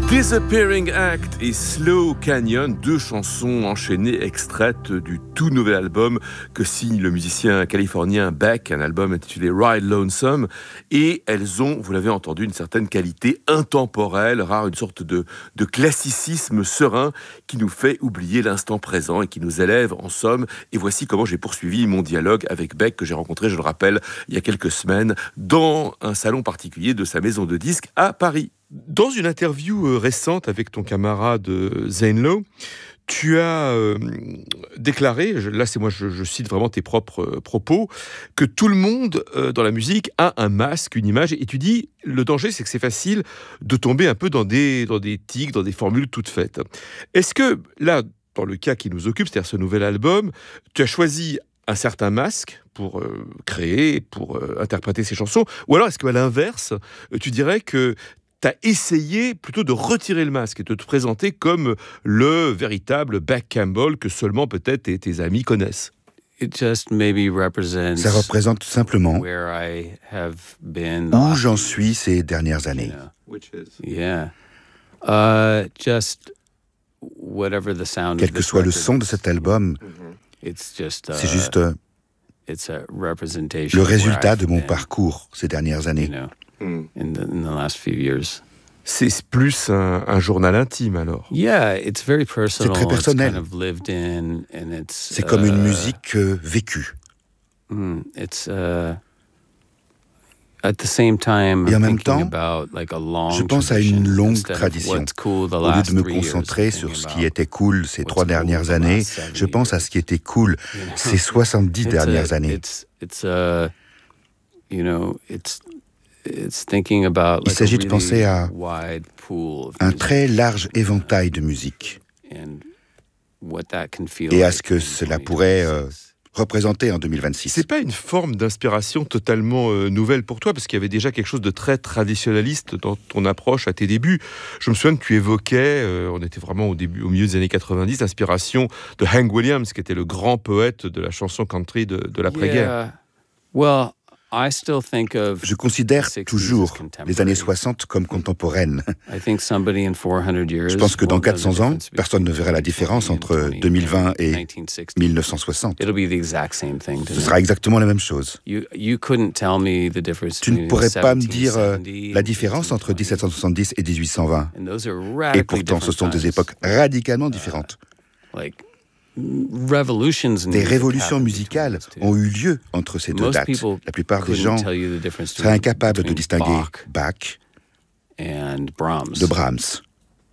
Disappearing Act et Slow Canyon, deux chansons enchaînées extraites du tout nouvel album que signe le musicien californien Beck, un album intitulé Ride Lonesome, et elles ont, vous l'avez entendu, une certaine qualité intemporelle, rare, une sorte de classicisme serein qui nous fait oublier l'instant présent et qui nous élève en somme. Et voici comment j'ai poursuivi mon dialogue avec Beck, que j'ai rencontré, je le rappelle, il y a quelques semaines, dans un salon particulier de sa maison de disques à Paris. Dans une interview récente avec ton camarade Zane Lowe, tu as déclaré, là c'est moi je cite vraiment tes propres propos, que tout le monde dans la musique a un masque, une image, et tu dis le danger c'est que c'est facile de tomber un peu dans des tics, dans des formules toutes faites. Est-ce que là, dans le cas qui nous occupe, c'est-à-dire ce nouvel album, tu as choisi un certain masque pour créer, pour interpréter ces chansons, ou alors est-ce qu'à l'inverse, tu dirais que tu as essayé plutôt de retirer le masque et de te présenter comme le véritable Beck Campbell que seulement peut-être tes amis connaissent? Ça représente simplement où j'en suis ces dernières années. Quel que soit le son de cet album, c'est juste le résultat de mon parcours ces dernières années. C'est plus un journal intime alors. C'est très personnel. C'est comme une musique vécue. Et en même temps, je pense à une longue tradition. Au lieu de me concentrer sur ce qui était cool ces 3 dernières années, je pense à ce qui était cool ces 70 dernières années. Il s'agit de penser à un très large éventail de musique et à ce que cela pourrait représenter en 2026. C'est pas une forme d'inspiration totalement nouvelle pour toi, parce qu'il y avait déjà quelque chose de très traditionnaliste dans ton approche à tes débuts. Je me souviens que tu évoquais, on était vraiment au milieu des années 90, l'inspiration de Hank Williams, qui était le grand poète de la chanson country de l'après-guerre. Je considère toujours les années 60 comme contemporaines. Je pense que dans 400 ans, personne ne verra la différence entre 2020 et 1960. Ce sera exactement la même chose. Tu ne pourrais pas me dire la différence entre 1770 et 1820. Et pourtant, ce sont des époques radicalement différentes. Des révolutions musicales ont eu lieu entre ces deux dates. La plupart des gens seraient incapables de distinguer Bach de Brahms.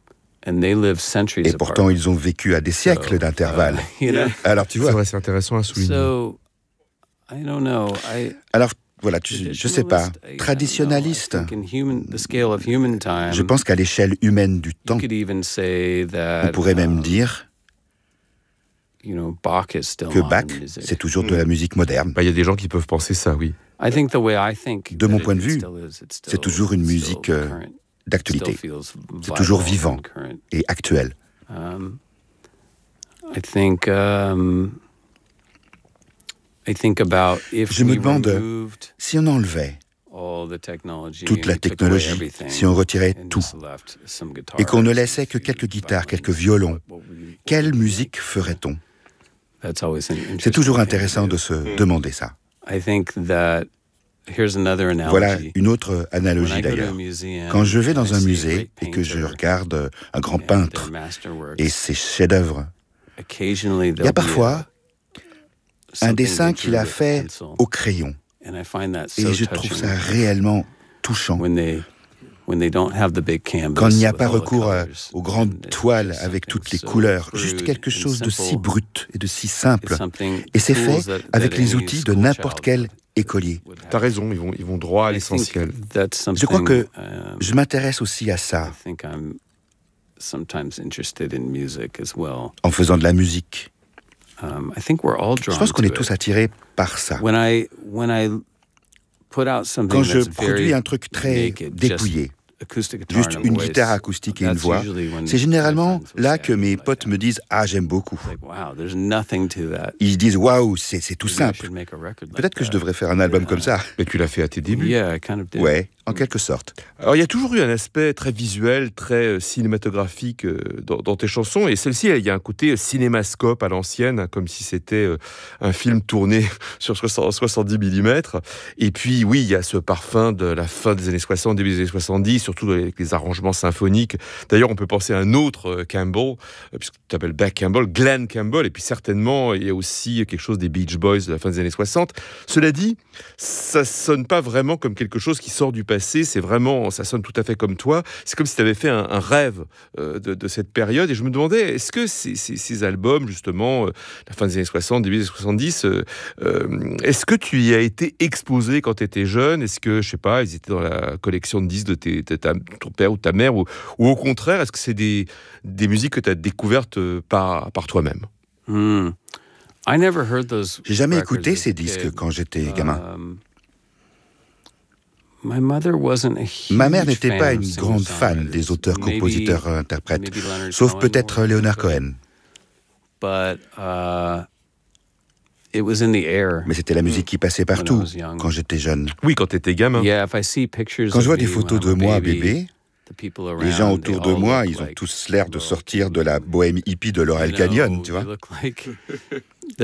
Et pourtant, ils ont vécu à des siècles d'intervalle. Alors, tu vois. C'est vrai, c'est intéressant à souligner. Alors, voilà, je sais pas, traditionnaliste. Je pense qu'à l'échelle humaine du temps, on pourrait même dire que Bach, c'est toujours de la musique moderne. Il y a des gens qui peuvent penser ça, oui. De mon point de vue, c'est toujours une musique d'actualité. C'est toujours vivant et actuel. Je me demande si on enlevait toute la technologie, si on retirait tout, et qu'on ne laissait que quelques guitares, quelques violons, quelle musique ferait-on ? C'est toujours intéressant de se demander ça. Voilà une autre analogie d'ailleurs. Quand je vais dans un musée et que je regarde un grand peintre et ses chefs-d'œuvre, il y a parfois un dessin qu'il a fait au crayon. Et je trouve ça réellement touchant. Quand il n'y a pas recours aux grandes toiles avec toutes les couleurs, juste quelque chose de si brut et de si simple. Et c'est fait avec les outils de n'importe quel écolier. T'as raison, ils vont droit à l'essentiel. Je crois que je m'intéresse aussi à ça en faisant de la musique. Je pense qu'on est tous attirés par ça. Quand je produis un truc très dépouillé, juste une guitare acoustique et une voix, c'est généralement là que mes potes me disent « Ah, j'aime beaucoup ». Ils disent « Waouh, c'est tout simple. Peut-être que je devrais faire un album comme ça. » Mais tu l'as fait à tes débuts. Ouais, en quelque sorte. Alors, il y a toujours eu un aspect très visuel, très cinématographique dans tes chansons, et celle-ci, il y a un côté cinémascope à l'ancienne, hein, comme si c'était un film tourné sur 70 mm. Et puis, oui, il y a ce parfum de la fin des années 60, début des années 70, surtout avec les arrangements symphoniques. D'ailleurs, on peut penser à un autre Campbell, puisque tu t'appelles Beck Campbell, Glenn Campbell, et puis certainement, il y a aussi quelque chose des Beach Boys de la fin des années 60. Cela dit, ça sonne pas vraiment comme quelque chose qui sort du passé, c'est vraiment, ça sonne tout à fait comme toi. C'est comme si tu avais fait un rêve de cette période, et je me demandais, est-ce que ces albums, justement, la fin des années 60, début des années 70, est-ce que tu y as été exposé quand tu étais jeune? Est-ce que, je sais pas, ils étaient dans la collection de disques de ton père ou ta mère, ou au contraire, est-ce que c'est des musiques que tu as découvertes par toi-même? J'ai jamais écouté ces disques quand j'étais gamin. Ma mère n'était pas une grande fan des auteurs, compositeurs, interprètes, sauf peut-être Leonard Cohen. Mais c'était la musique qui passait partout quand j'étais jeune. Oui, quand tu étais gamin. Quand je vois des photos de moi bébé, les gens autour de moi, ils ont tous l'air de sortir de la bohème hippie de Laurel Canyon, tu vois.